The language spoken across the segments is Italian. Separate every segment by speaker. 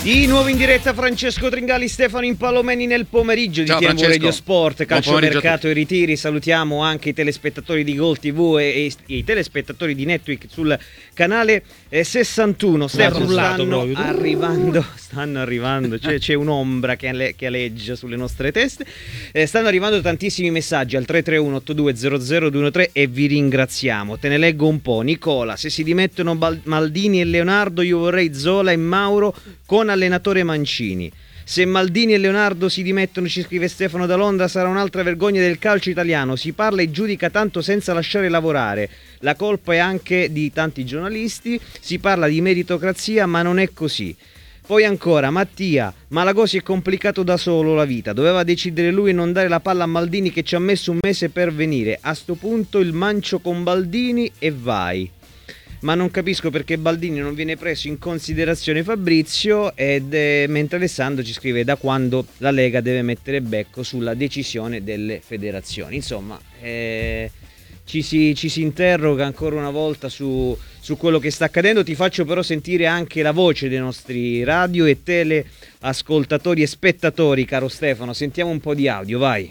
Speaker 1: Di nuovo in diretta Francesco Tringali, Stefano Impallomeni nel pomeriggio di TNW Radio Sport, calciomercato e ritiri. Salutiamo anche i telespettatori di Gol TV e i telespettatori di Network sul canale 61. Stefano, stanno arrivando, c'è un'ombra che aleggia sulle nostre teste. Stanno arrivando tantissimi messaggi al 331-8200-213 e vi ringraziamo. Te ne leggo un po'. Nicola: se si dimettono Maldini e Leonardo, io vorrei Zola e Mauro con allenatore Mancini. Se Maldini e Leonardo si dimettono, ci scrive Stefano da Londra, sarà un'altra vergogna del calcio italiano. Si parla e giudica tanto senza lasciare lavorare. La colpa è anche di tanti giornalisti. Si parla di meritocrazia, ma non è così. Poi ancora Mattia: Malagò si è complicato da solo la vita, doveva decidere lui e non dare la palla a Maldini che ci ha messo un mese per venire. A sto punto il mancio con Baldini e vai. Ma non capisco perché Baldini non viene preso in considerazione Fabrizio, mentre Alessandro ci scrive: da quando la Lega deve mettere becco sulla decisione delle federazioni. Insomma, ci si interroga ancora una volta su quello che sta accadendo. Ti faccio però sentire anche la voce dei nostri radio e teleascoltatori e spettatori, caro Stefano. Sentiamo un po' di audio, vai.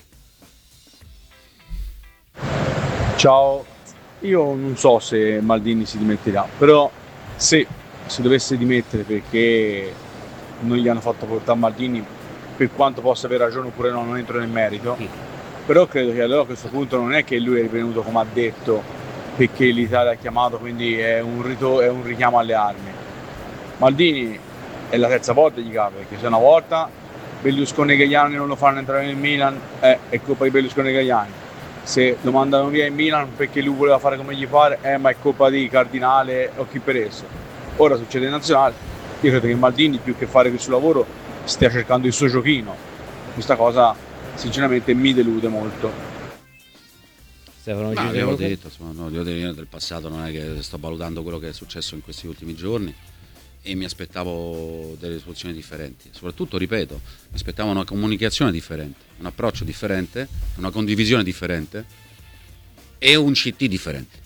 Speaker 2: Ciao. Io non so se Maldini si dimetterà, però se si dovesse dimettere perché non gli hanno fatto portare Maldini, per quanto possa aver ragione oppure no, non entro nel merito, però credo che allora a questo punto non è che lui è venuto come ha detto perché l'Italia ha chiamato, quindi è un richiamo alle armi. Maldini è la terza volta che gli capita, perché se una volta Berlusconi e Gagliani non lo fanno entrare nel Milan, è colpa di Berlusconi e Gagliani. Se lo mandano via in Milan perché lui voleva fare come gli pare, ma è colpa di Cardinale o chi per esso. Ora succede in nazionale. Io credo che Maldini, più che fare questo lavoro, stia cercando il suo giochino. Questa cosa sinceramente mi delude molto.
Speaker 1: Stefano,
Speaker 3: avevo detto, io del passato non è che sto valutando quello che è successo in questi ultimi giorni e mi aspettavo delle soluzioni differenti. Soprattutto, ripeto, mi aspettavo una comunicazione differente, un approccio differente, una condivisione differente e un CT differente.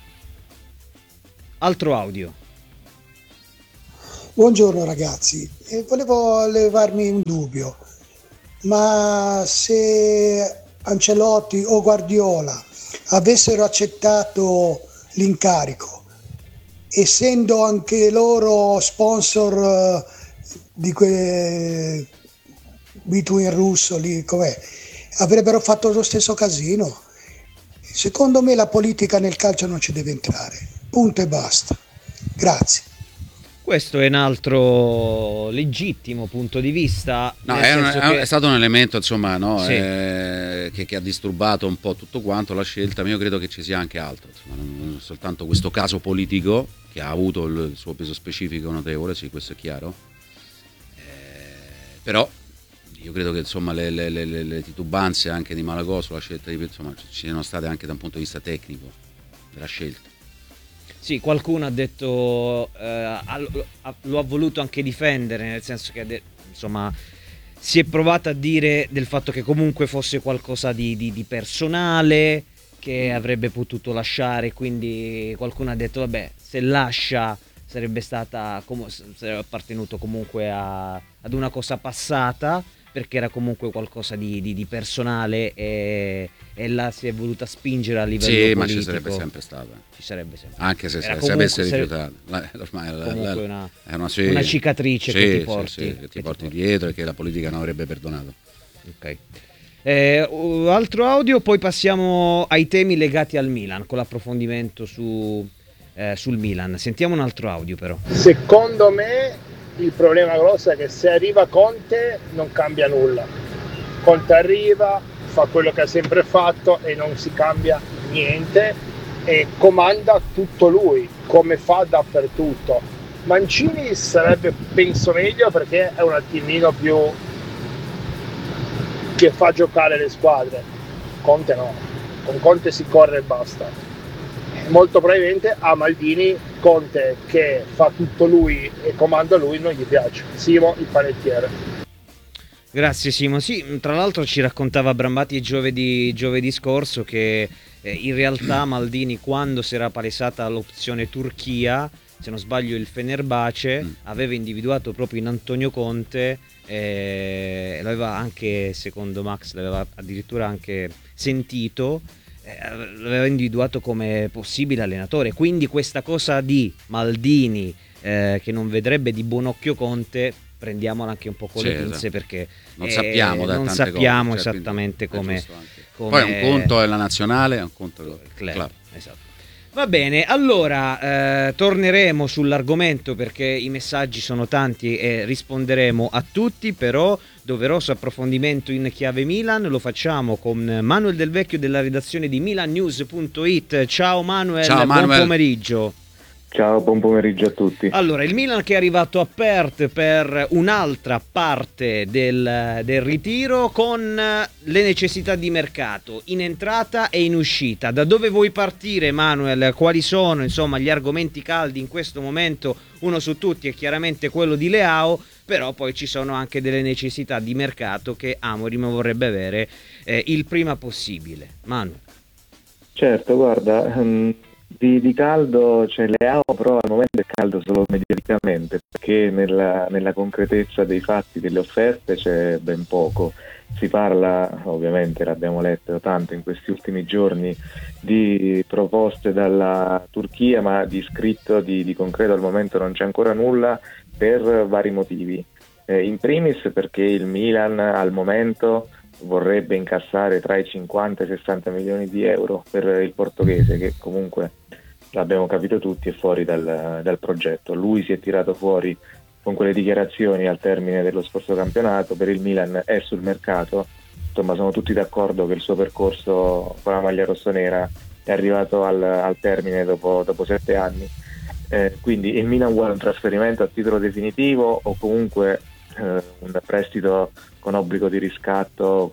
Speaker 1: Altro audio.
Speaker 4: Buongiorno ragazzi, volevo levarmi un dubbio, ma se Ancelotti o Guardiola avessero accettato l'incarico, essendo anche loro sponsor di quel Between russo lì, com'è, avrebbero fatto lo stesso casino. Secondo me la politica nel calcio non ci deve entrare, punto e basta. Grazie.
Speaker 1: Questo è un altro legittimo punto di vista.
Speaker 3: No, è stato un elemento, insomma, no, sì, che ha disturbato un po' tutto quanto la scelta, ma io credo che ci sia anche altro, insomma, non soltanto questo caso politico che ha avuto il suo peso specifico notevole, sì, questo è chiaro, però io credo che insomma le titubanze anche di Malagò sulla scelta insomma, ci siano state anche da un punto di vista tecnico della scelta.
Speaker 1: Sì, qualcuno ha detto, lo ha voluto anche difendere, nel senso che insomma si è provato a dire del fatto che comunque fosse qualcosa di personale, che avrebbe potuto lasciare, quindi qualcuno ha detto vabbè, se lascia sarebbe appartenuto comunque ad una cosa passata, perché era comunque qualcosa di personale e là si è voluta spingere a livello politico.
Speaker 3: Ma ci sarebbe sempre stata.
Speaker 1: Ci sarebbe sempre.
Speaker 3: Anche se avesse rifiutato. Ormai
Speaker 1: comunque
Speaker 3: una
Speaker 1: cicatrice che ti porti.
Speaker 3: Che ti porti dietro e che la politica non avrebbe perdonato.
Speaker 1: Ok. Altro audio, poi passiamo ai temi legati al Milan, con l'approfondimento sul Milan. Sentiamo un altro audio però.
Speaker 5: Secondo me il problema grosso è che se arriva Conte non cambia nulla. Conte arriva, fa quello che ha sempre fatto e non si cambia niente e comanda tutto lui, come fa dappertutto. Mancini sarebbe, penso, meglio perché è un attimino più che fa giocare le squadre. Conte no, con Conte si corre e basta. Molto probabilmente a Maldini Conte che fa tutto lui e comanda lui non gli piace. Simo, il panettiere.
Speaker 1: Grazie Simo. Sì, tra l'altro ci raccontava Brambati giovedì scorso che in realtà Maldini, quando si era palesata l'opzione Turchia, se non sbaglio il Fenerbahce aveva individuato proprio in Antonio Conte, l'aveva anche, secondo Max, l'aveva addirittura anche sentito, l'aveva individuato come possibile allenatore. Quindi questa cosa di Maldini che non vedrebbe di buon occhio Conte, prendiamola anche un po' con le pinze, perché
Speaker 3: non sappiamo,
Speaker 1: non
Speaker 3: tante
Speaker 1: sappiamo
Speaker 3: cose,
Speaker 1: esattamente come.
Speaker 3: Poi un conto è la nazionale, un conto è il club.
Speaker 1: Esatto. Va bene, allora torneremo sull'argomento perché i messaggi sono tanti e risponderemo a tutti, però doveroso approfondimento in chiave Milan lo facciamo con Manuel Del Vecchio della redazione di milannews.it. Ciao Manuel, buon pomeriggio.
Speaker 6: Ciao, buon pomeriggio a tutti.
Speaker 1: Allora, il Milan che è arrivato a Perth per un'altra parte del ritiro con le necessità di mercato in entrata e in uscita. Da dove vuoi partire, Manuel? Quali sono, insomma, gli argomenti caldi in questo momento? Uno su tutti è chiaramente quello di Leao, però poi ci sono anche delle necessità di mercato che Amorim vorrebbe avere il prima possibile. Manuel.
Speaker 6: Certo, guarda, di caldo c'è Leao, però al momento è caldo solo mediaticamente, perché nella concretezza dei fatti, delle offerte c'è ben poco. Si parla, ovviamente l'abbiamo letto tanto in questi ultimi giorni, di proposte dalla Turchia, ma di scritto, di concreto al momento non c'è ancora nulla, per vari motivi. In primis perché il Milan al momento vorrebbe incassare tra i 50 e i 60 milioni di euro per il portoghese, che comunque l'abbiamo capito tutti è fuori dal progetto. Lui si è tirato fuori con quelle dichiarazioni al termine dello scorso campionato. Per il Milan è sul mercato, insomma sono tutti d'accordo che il suo percorso con la maglia rossonera è arrivato al termine dopo 7 anni, quindi il Milan vuole un trasferimento a titolo definitivo o comunque un prestito con obbligo di riscatto,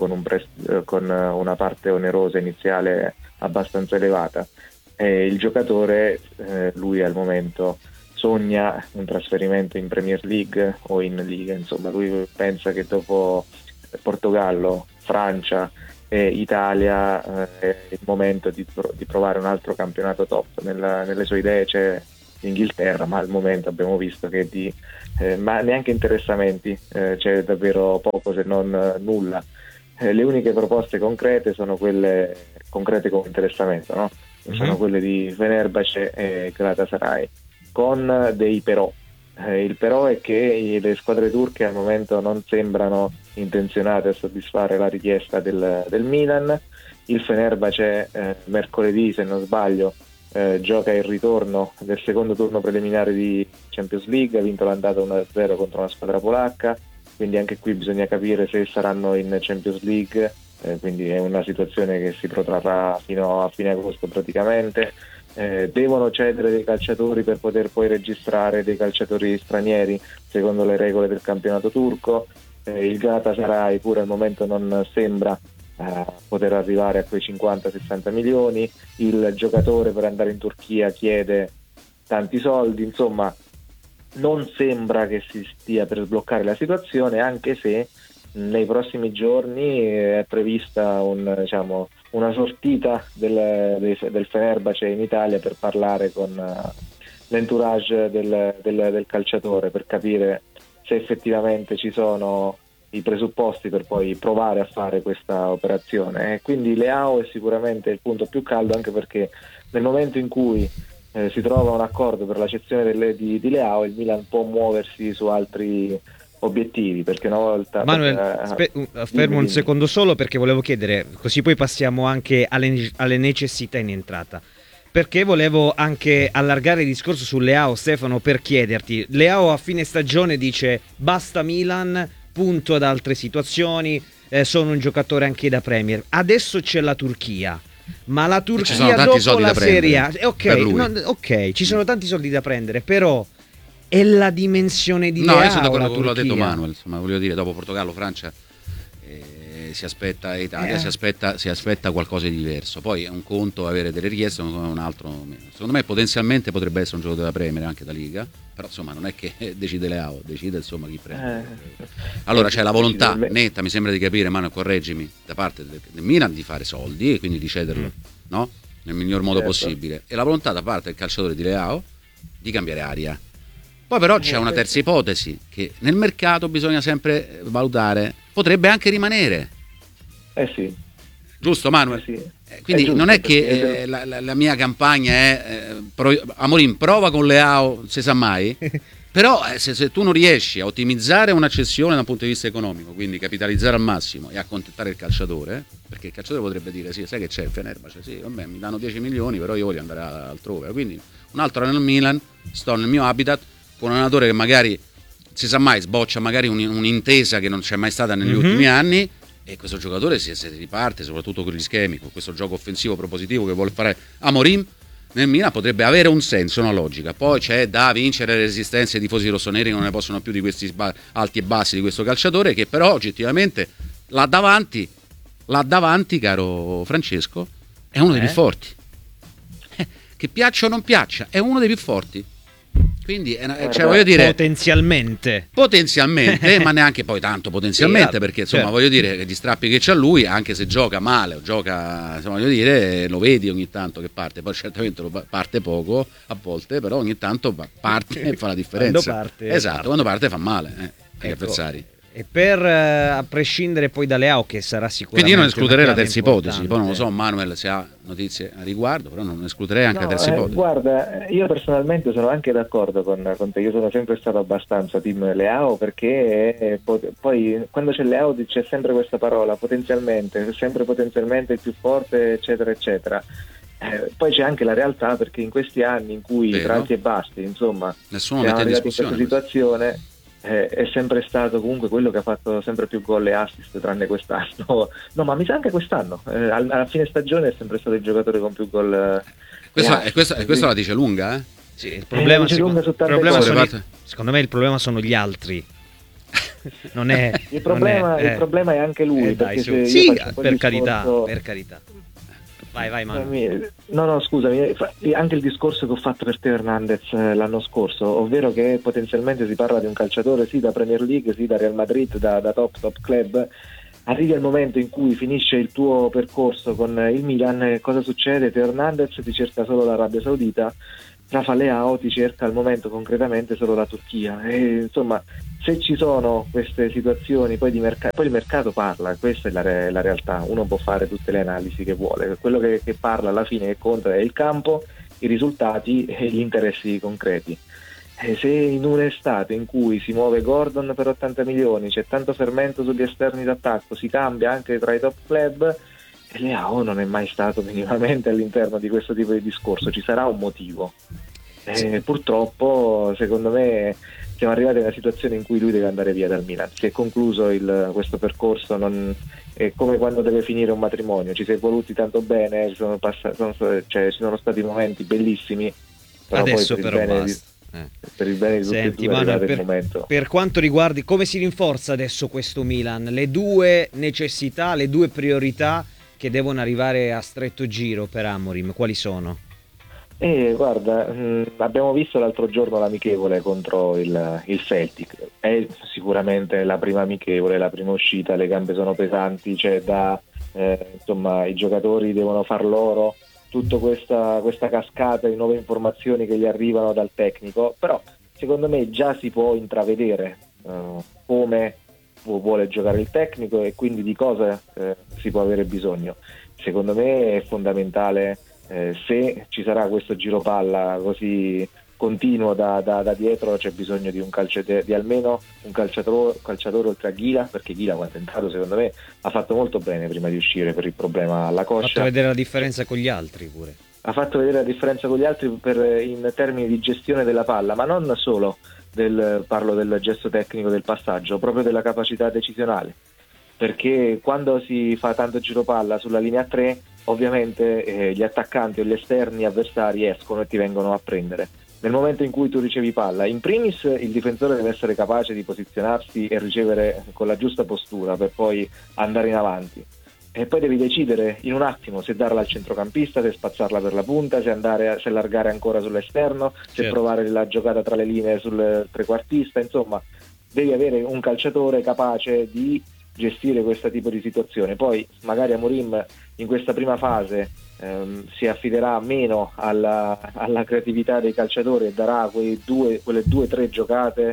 Speaker 6: con una parte onerosa iniziale abbastanza elevata. Il giocatore, lui al momento sogna un trasferimento in Premier League o in Liga, insomma lui pensa che dopo Portogallo, Francia e Italia è il momento di provare un altro campionato top. Nelle sue idee c'è l'Inghilterra, ma al momento abbiamo visto che ma neanche interessamenti c'è davvero poco, se non nulla. Le uniche proposte concrete sono quelle concrete come interessamento, no? Sono quelle di Fenerbahce e Galatasaray, con dei però. Il però è che le squadre turche al momento non sembrano intenzionate a soddisfare la richiesta del Milan. Il Fenerbahce mercoledì, se non sbaglio, gioca il ritorno del secondo turno preliminare di Champions League, ha vinto l'andata 1-0 contro una squadra polacca, quindi anche qui bisogna capire se saranno in Champions League, quindi è una situazione che si protrarrà fino a fine agosto praticamente. Devono cedere dei calciatori per poter poi registrare dei calciatori stranieri secondo le regole del campionato turco. Il Galatasaray pure al momento non sembra poter arrivare a quei 50-60 milioni. Il giocatore per andare in Turchia chiede tanti soldi, insomma non sembra che si stia per sbloccare la situazione, anche se nei prossimi giorni è prevista una sortita del Fenerbahce in Italia per parlare con l'entourage del calciatore, per capire se effettivamente ci sono i presupposti per poi provare a fare questa operazione. Quindi Leao è sicuramente il punto più caldo, anche perché nel momento in cui si trova un accordo per la cessione di Leao, il Milan può muoversi su altri obiettivi, perché una volta
Speaker 1: Manuel, fermo un secondo solo, perché volevo chiedere, così poi passiamo anche alle necessità in entrata, perché volevo anche allargare il discorso su Leao, Stefano, per chiederti: Leao a fine stagione dice basta Milan, punto ad altre situazioni, sono un giocatore anche da Premier. Adesso c'è la Turchia, ma la Turchia dopo la Serie A, ok, ci sono tanti soldi da prendere, però è la dimensione di Leao.
Speaker 3: Io sono da quello che l'ha detto Manuel, insomma, voglio dire, dopo Portogallo, Francia si aspetta, Italia si aspetta qualcosa di diverso. Poi è un conto avere delle richieste, un altro. Secondo me potenzialmente potrebbe essere un gioco della Premier, anche da Liga, però insomma non è che decide Leao, decide insomma chi prende. Allora c'è la volontà netta, mi sembra di capire, Manuel, correggimi, da parte del Milan di fare soldi e quindi di cederlo, no? Nel miglior modo possibile, e la volontà da parte del calciatore di Leao di cambiare aria. Poi però c'è una terza ipotesi che nel mercato bisogna sempre valutare, potrebbe anche rimanere.
Speaker 6: Sì.
Speaker 3: Giusto Manuel?
Speaker 6: Sì.
Speaker 3: Quindi
Speaker 6: giusto,
Speaker 3: non è che la mia campagna è Amorim prova con Leao, non si sa mai, però se tu non riesci a ottimizzare una cessione da un punto di vista economico, quindi capitalizzare al massimo e accontentare il calciatore, perché il calciatore potrebbe dire sì, sai che c'è il Fenerbahce, sì, vabbè, mi danno 10 milioni, però io voglio andare altrove, quindi un altro nel Milan, sto nel mio habitat con un allenatore che magari, si sa mai, sboccia magari un'intesa che non c'è mai stata negli ultimi anni, e questo giocatore se riparte, soprattutto con gli schemi, con questo gioco offensivo propositivo che vuole fare Amorim, nel Milan potrebbe avere un senso, una logica. Poi c'è da vincere le resistenze ai tifosi rossoneri che non ne possono più di questi alti e bassi di questo calciatore, che però oggettivamente là davanti, caro Francesco, è uno dei più forti. Che piaccia o non piaccia, è uno dei più forti. Quindi voglio dire,
Speaker 1: potenzialmente,
Speaker 3: ma neanche poi tanto potenzialmente, perché insomma voglio dire che gli strappi che c'ha lui, anche se gioca male o gioca, insomma, voglio dire, lo vedi ogni tanto che parte, poi certamente parte poco a volte, però ogni tanto parte e fa la differenza. Quando parte fa male agli avversari.
Speaker 1: E a prescindere poi da Leao, che sarà sicuramente,
Speaker 3: quindi io non escluderei la terza
Speaker 1: importante.
Speaker 3: ipotesi, poi non lo so Manuel se ha notizie a riguardo, però non escluderei anche la terza ipotesi.
Speaker 6: Guarda, io personalmente sono anche d'accordo con te, io sono sempre stato abbastanza team Leao, perché poi quando c'è Leao c'è sempre questa parola potenzialmente, sempre potenzialmente il più forte, eccetera eccetera. Poi c'è anche la realtà, perché in questi anni in cui tra alti e bassi, insomma,
Speaker 3: nessuno
Speaker 6: siamo
Speaker 3: mette in
Speaker 6: arrivati in questa situazione, è sempre stato comunque quello che ha fatto sempre più gol e assist, tranne quest'anno. No, ma mi sa anche quest'anno, alla fine stagione è sempre stato il giocatore con più gol.
Speaker 3: Questo la dice lunga, eh?
Speaker 1: Sì, il problema, secondo me il problema sono gli altri. Non è
Speaker 6: il problema è anche lui, perché
Speaker 1: per carità. Vai Manu.
Speaker 6: No, scusami, anche il discorso che ho fatto per Teo Hernandez l'anno scorso, ovvero che potenzialmente si parla di un calciatore sì da Premier League, sì da Real Madrid, da top club. Arrivi al momento in cui finisce il tuo percorso con il Milan, cosa succede? Teo Hernandez ti cerca solo l'Arabia Saudita, Rafa Leao ti cerca al momento concretamente solo la Turchia, e insomma, se ci sono queste situazioni poi il mercato parla, questa è la realtà. Uno può fare tutte le analisi che vuole, quello che parla alla fine, che conta, è il campo, i risultati e gli interessi concreti. Se in un'estate in cui si muove Gordon per 80 milioni, c'è tanto fermento sugli esterni d'attacco, si cambia anche tra i top club, e Leao non è mai stato minimamente all'interno di questo tipo di discorso, ci sarà un motivo. Purtroppo secondo me siamo arrivati a una situazione in cui lui deve andare via dal Milan. Si è concluso questo percorso, è come quando deve finire un matrimonio, ci si è voluti tanto bene, ci sono stati momenti bellissimi, però
Speaker 1: adesso
Speaker 6: poi
Speaker 1: per
Speaker 6: il bene di tutti e due è arrivato il momento.
Speaker 1: Per quanto riguarda come si rinforza adesso questo Milan, le due necessità, le due priorità che devono arrivare a stretto giro per Amorim, quali sono?
Speaker 6: Guarda, abbiamo visto l'altro giorno l'amichevole contro il Celtic, è sicuramente la prima amichevole, la prima uscita, le gambe sono pesanti, c'è insomma, i giocatori devono far loro tutta questa cascata di nuove informazioni che gli arrivano dal tecnico, però secondo me già si può intravedere come vuole giocare il tecnico e quindi di cosa si può avere bisogno. Secondo me è fondamentale, se ci sarà questo giro palla così continuo da dietro, c'è bisogno di almeno un calciatore oltre a Ghila, perché Ghila quando è entrato secondo me ha fatto molto bene prima di uscire per il problema alla coscia.
Speaker 1: Ha fatto vedere la differenza con gli altri pure.
Speaker 6: Ha fatto vedere la differenza con gli altri in termini di gestione della palla, ma non solo parlo del gesto tecnico del passaggio, proprio della capacità decisionale, perché quando si fa tanto giro palla sulla linea 3 ovviamente gli attaccanti o gli esterni avversari escono e ti vengono a prendere. Nel momento in cui tu ricevi palla, in primis il difensore deve essere capace di posizionarsi e ricevere con la giusta postura per poi andare in avanti, e poi devi decidere in un attimo se darla al centrocampista, se spazzarla per la punta, se allargare ancora sull'esterno, se provare la giocata tra le linee sul trequartista. Insomma, devi avere un calciatore capace di gestire questo tipo di situazione. Poi magari Amorim in questa prima fase si affiderà meno alla creatività dei calciatori e darà quelle 2 o 3 giocate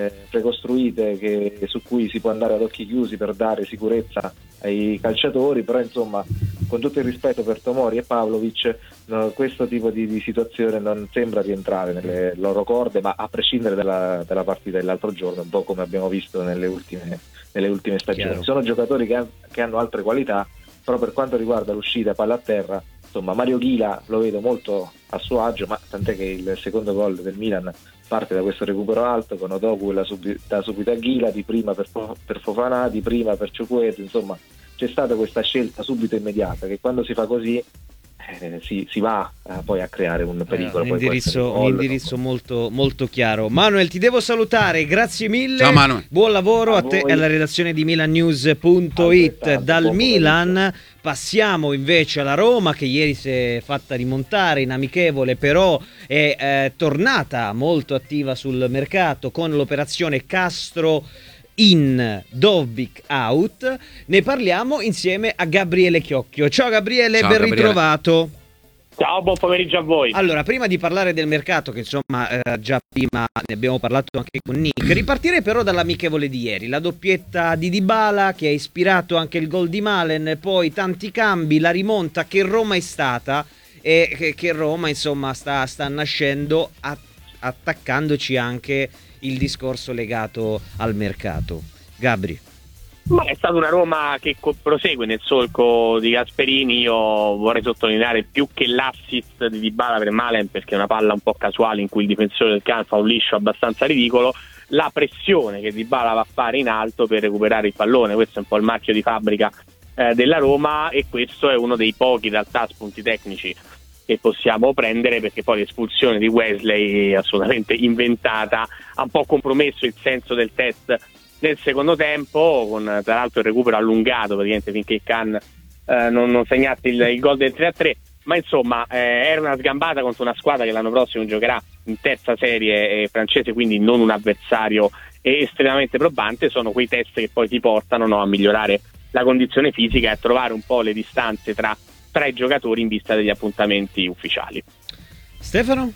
Speaker 6: precostruite su cui si può andare ad occhi chiusi per dare sicurezza ai calciatori, però insomma, con tutto il rispetto per Tomori e Pavlovic, questo tipo di situazione non sembra rientrare nelle loro corde, ma a prescindere dalla partita dell'altro giorno, un po' come abbiamo visto nelle ultime stagioni.
Speaker 1: Chiaro.
Speaker 6: Sono giocatori che hanno altre qualità, però per quanto riguarda l'uscita palla a terra, insomma, Mario Ghila lo vedo molto a suo agio, ma tant'è che il secondo gol del Milan parte da questo recupero alto con Odogwu da subito a Ghila, di prima per Fofana, di prima per Chukwueze. Insomma, c'è stata questa scelta subito immediata, che quando si fa così si va poi a creare un pericolo.
Speaker 1: Un indirizzo molto, molto chiaro. Manuel, ti devo salutare, grazie mille.
Speaker 3: Ciao Manuel.
Speaker 1: Buon lavoro a te
Speaker 6: voi.
Speaker 1: e alla redazione di milannews.it. Dal Milan passiamo invece alla Roma, che ieri si è fatta rimontare in amichevole, però è tornata molto attiva sul mercato con l'operazione Castro in, Dovbyk out. Ne parliamo insieme a Gabriele Chiocchio. Ciao Gabriele,
Speaker 3: Ciao,
Speaker 1: ben
Speaker 3: Gabriele.
Speaker 1: ritrovato.
Speaker 7: Ciao, buon pomeriggio a voi.
Speaker 1: Allora, prima di parlare del mercato, che insomma già prima ne abbiamo parlato anche con Nick, ripartirei però dall'amichevole di ieri, la doppietta di Dybala che ha ispirato anche il gol di Malen, poi tanti cambi, la rimonta che Roma è stata e che Roma insomma sta nascendo attaccandoci anche il discorso legato al mercato. Gabri.
Speaker 7: Ma è stata una Roma che prosegue nel solco di Gasperini. Io vorrei sottolineare più che l'assist di Dybala per Malen, perché è una palla un po' casuale in cui il difensore del Can fa un liscio abbastanza ridicolo, la pressione che Dybala va a fare in alto per recuperare il pallone. Questo è un po' il marchio di fabbrica della Roma, e questo è uno dei pochi in realtà spunti tecnici che possiamo prendere, perché poi l'espulsione di Wesley, assolutamente inventata, ha un po' compromesso il senso del test nel secondo tempo, con tra l'altro il recupero allungato praticamente finché il Can non segnasse il gol del 3-3. Ma insomma era una sgambata contro una squadra che l'anno prossimo giocherà in terza serie francese, quindi non un avversario estremamente probante. Sono quei test che poi ti portano a migliorare la condizione fisica e a trovare un po' le distanze tra i giocatori in vista degli appuntamenti ufficiali.
Speaker 1: Stefano,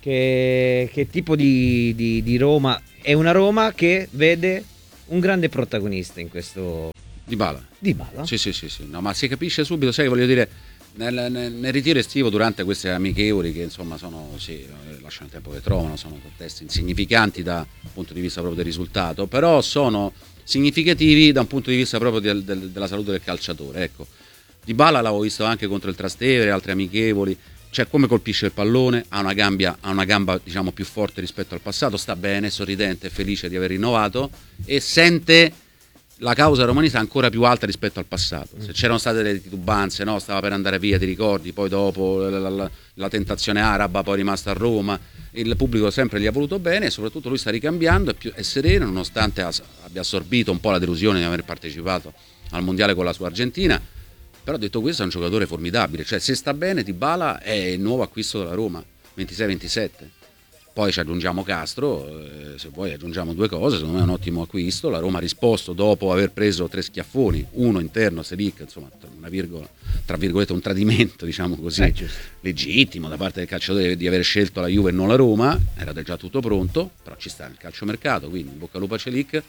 Speaker 1: che tipo di Roma? È una Roma che vede un grande protagonista in questo
Speaker 3: Dybala.
Speaker 1: Sì.
Speaker 3: No, ma si capisce subito, sai, voglio dire, nel ritiro estivo, durante queste amichevoli che insomma sono, lasciano il tempo che trovano, sono contesti insignificanti dal punto di vista proprio del risultato, però sono significativi da un punto di vista proprio della salute del calciatore. Ecco, Dybala l'avevo visto anche contro il Trastevere, altre amichevoli, cioè come colpisce il pallone, ha una gamba diciamo più forte rispetto al passato, sta bene, sorridente, felice di aver rinnovato e sente la causa romanista ancora più alta rispetto al passato. Se c'erano state delle titubanze, no? Stava per andare via, ti ricordi, poi dopo la tentazione araba, poi è rimasto a Roma, il pubblico sempre gli ha voluto bene e soprattutto lui sta ricambiando, è sereno nonostante abbia assorbito un po' la delusione di aver partecipato al mondiale con la sua Argentina. Però detto questo è un giocatore formidabile, cioè se sta bene Dybala è il nuovo acquisto della Roma, 26-27. Poi ci aggiungiamo Castro, se vuoi aggiungiamo due cose, secondo me è un ottimo acquisto. La Roma ha risposto dopo aver preso 3 schiaffoni, uno interno, Selic, insomma una virgola, tra virgolette un tradimento diciamo così, legittimo da parte del calciatore di aver scelto la Juve e non la Roma, era già tutto pronto, però ci sta nel calciomercato, quindi in bocca al lupo a Selic.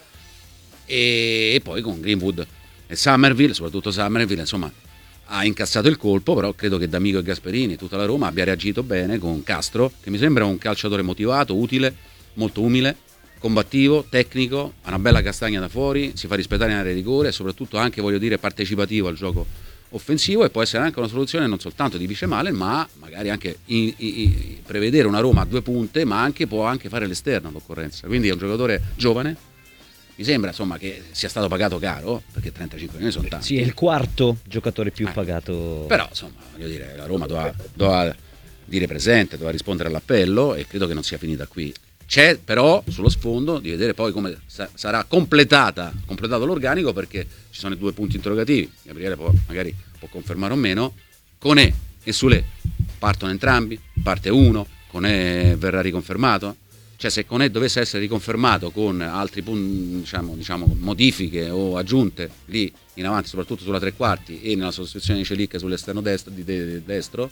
Speaker 3: E poi con Greenwood e Somerville, soprattutto Somerville, insomma ha incassato il colpo, però credo che D'Amico e Gasperini, tutta la Roma, abbia reagito bene con Castro, che mi sembra un calciatore motivato, utile, molto umile, combattivo, tecnico, ha una bella castagna da fuori, si fa rispettare in area di rigore e soprattutto anche, voglio dire, partecipativo al gioco offensivo, e può essere anche una soluzione non soltanto di vice Malen, ma magari anche prevedere una Roma a 2 punte, ma può anche fare l'esterno all'occorrenza. Quindi è un giocatore giovane. Mi sembra insomma che sia stato pagato caro, perché 35 milioni sono tanti.
Speaker 1: Sì, è il quarto giocatore più pagato.
Speaker 3: Però insomma, voglio dire, la Roma doveva dire presente, doveva rispondere all'appello e credo che non sia finita qui. C'è però sullo sfondo di vedere poi come sarà completato l'organico, perché ci sono i 2 punti interrogativi. Gabriele magari può confermare o meno. Koné e Soulé partono entrambi, parte uno, Koné verrà riconfermato. Cioè, se Koné dovesse essere riconfermato con altri diciamo, modifiche o aggiunte lì in avanti, soprattutto sulla tre quarti e nella sostituzione di Celic sull'esterno destro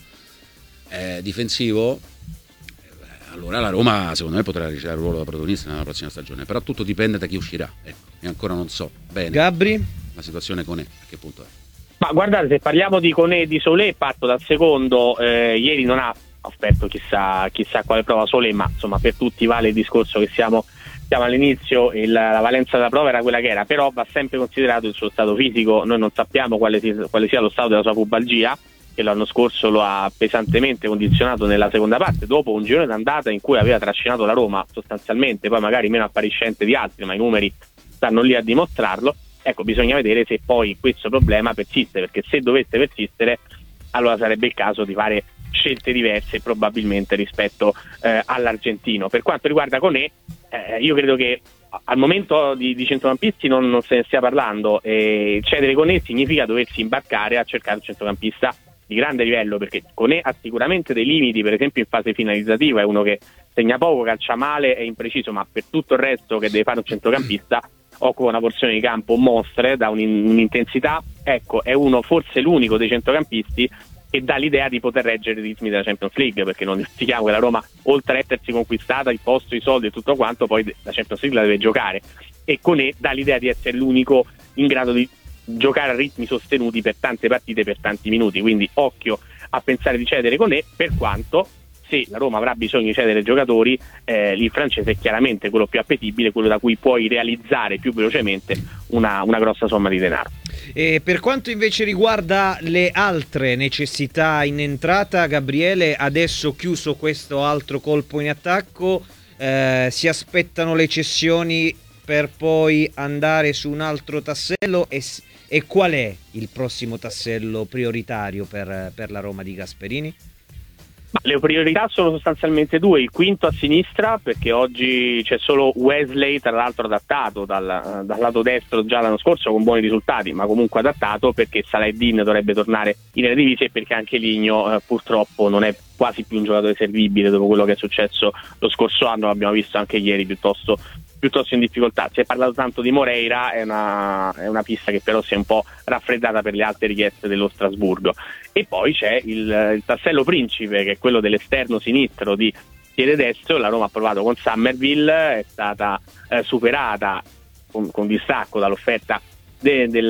Speaker 3: difensivo, allora la Roma secondo me potrà ricevere il ruolo da protagonista nella prossima stagione, però tutto dipende da chi uscirà, ecco. E ancora non so bene
Speaker 1: Gabri?
Speaker 3: la situazione Koné a che punto è.
Speaker 7: Ma guardate, se parliamo di Koné e di Solé, parto dal secondo. Ieri non ha offerto chissà quale prova Solé, ma insomma per tutti vale il discorso che siamo all'inizio, la valenza della prova era quella che era, però va sempre considerato il suo stato fisico. Noi non sappiamo quale sia lo stato della sua pubalgia, che l'anno scorso lo ha pesantemente condizionato nella seconda parte, dopo un girone d'andata in cui aveva trascinato la Roma sostanzialmente, poi magari meno appariscente di altri, ma i numeri stanno lì a dimostrarlo. Ecco, bisogna vedere se poi questo problema persiste, perché se dovesse persistere allora sarebbe il caso di fare scelte diverse probabilmente rispetto all'argentino. Per quanto riguarda Koné, io credo che al momento di centrocampisti non se ne stia parlando, cedere Koné significa doversi imbarcare a cercare un centrocampista di grande livello, perché Koné ha sicuramente dei limiti, per esempio in fase finalizzativa è uno che segna poco, calcia male, è impreciso, ma per tutto il resto che deve fare un centrocampista occupa una porzione di campo mostre, da un'intensità, ecco, è uno, forse l'unico dei centrocampisti che dà l'idea di poter reggere i ritmi della Champions League, perché non dimentichiamo che la Roma, oltre a essersi conquistata il posto, i soldi e tutto quanto, poi la Champions League la deve giocare, e Koné dà l'idea di essere l'unico in grado di giocare a ritmi sostenuti per tante partite, per tanti minuti, quindi occhio a pensare di cedere Koné, per quanto se la Roma avrà bisogno di cedere giocatori, il francese è chiaramente quello più appetibile, quello da cui puoi realizzare più velocemente una grossa somma di denaro.
Speaker 1: E per quanto invece riguarda le altre necessità in entrata, Gabriele, adesso chiuso questo altro colpo in attacco, si aspettano le cessioni per poi andare su un altro tassello, e qual è il prossimo tassello prioritario per la Roma di Gasperini?
Speaker 7: Ma le priorità sono sostanzialmente due: il quinto a sinistra, perché oggi c'è solo Wesley, tra l'altro adattato dal lato destro già l'anno scorso con buoni risultati, ma comunque adattato, perché Salah-Eddin dovrebbe tornare in Eredivisie e perché anche Ligno purtroppo non è quasi più un giocatore servibile dopo quello che è successo lo scorso anno, l'abbiamo visto anche ieri piuttosto in difficoltà. Si è parlato tanto di Moreira, è una pista che però si è un po' raffreddata per le alte richieste dello Strasburgo. E poi c'è il tassello principe, che è quello dell'esterno sinistro di piede destro. La Roma ha provato con Summerville, è stata superata con distacco dall'offerta del